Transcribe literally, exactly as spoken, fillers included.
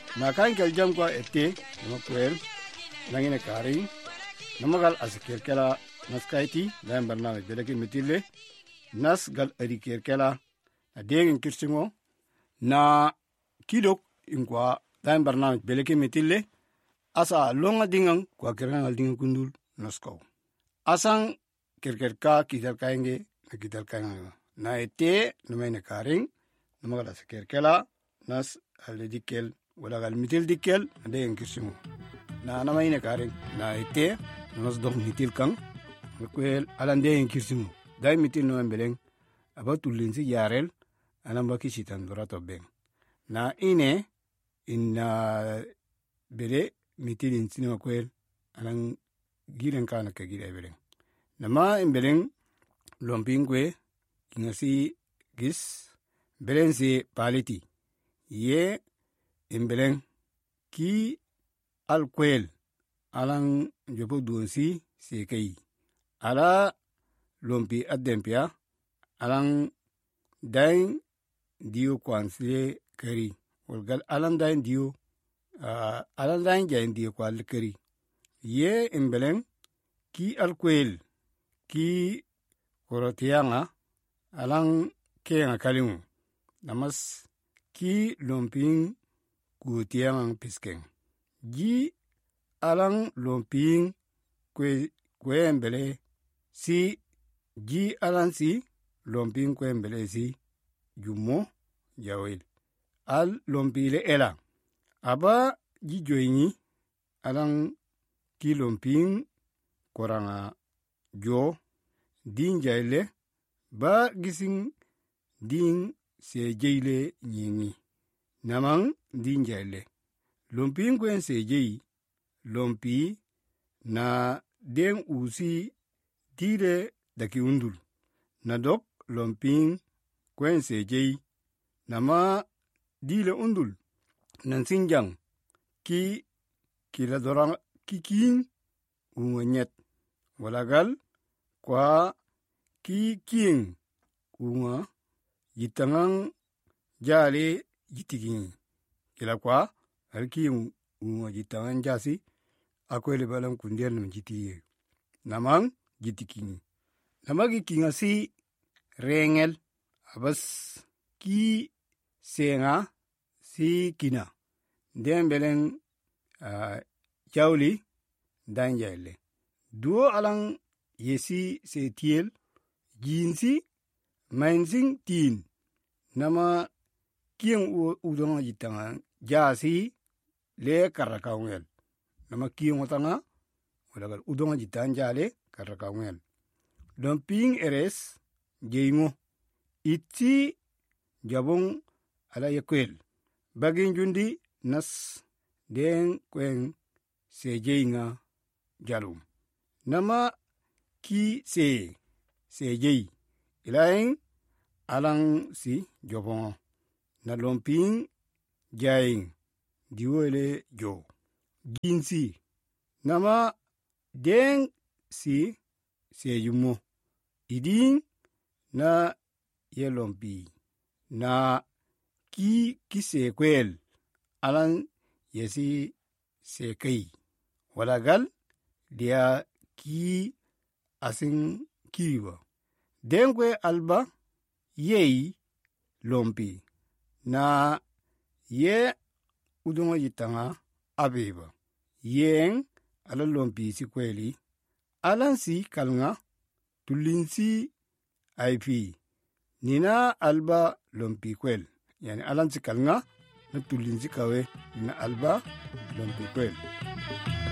na kan kel jam kwa ette nama kwel nangine kari namagal asikir kala naskaiti dan barnamij belaki mitille nas gal adikir kala adegen kirsingo na kidok inkwa dan barnamij belaki mitille asa longa dingang kwa kirangal dingang kundul nasko asang kirkirka kidal kainge na kidal kainga na ette namaine karing namagal asikir kala nas aledikel wala gal mitil dikel adegen kirsingo na namaine karing na ette nas dong mitil kang kwel alande en kirsimu dai mitil no mbeleng abatulin si yarel anamba kishitan dorato beng na ine inna bele mitil in sinema kwel alang giren kana ka gire beleng nama mbeleng lompingwe ingasi gis belen si paliti ye mbeleng ki al kwel alang jobo duonsi se kai ala lompi adempia alang dain dio kwansle kari walgal alang dain dio uh, alang dain jain dio kwal kari ye imbeleng ki alkwel ki korotianga alang kenga kalimu namas ki lomping kutiang piskeng ji alang lomping kwe kwembele si ji alan si lomping kwembele si jumo jawil al lompile ela aba ji joini alan ki lomping koranga jo din jaile ba gising din se jeile nyingi namang din jaile lomping kwen se jei lompi na den usi dire daki undul na dok lomping kwen sejei nama dile undul nan sinjang ki kila dorang kiking unganyet walagal kwa ki king unga yitangang jale yitiking kila kwa alking unga yitangang jasi akwele balam kundian nam jitiye namang jitiking namagi kinga si rengel abas ki senga si kina dembeleng uh, jawli danjaile duo alang yesi se tiel jinsi mainsing tin nama kieng udonga jitanga jasi le karakawngel nama kieng otanga walagal udonga jitan jale karakawngel lomping eres jeimo itsi jabong ala yekwel bagin jundi nas den kwen sejeinga jalum nama ki se sejei ilaing alang si jobong na lomping jaing diwele jo ginsi nama den si seyumo iding na yelompi na ki kise kwel alan yesi sekei walagal dia ki asing kiwa denkwe alba yei lompi na ye udongo yitanga abeba yeng ala lompi si kweli alan si kalnga tulinsi aipi nina alba lompi kwel yani alan si kalnga na tulinsi kawe nina alba lompi kwel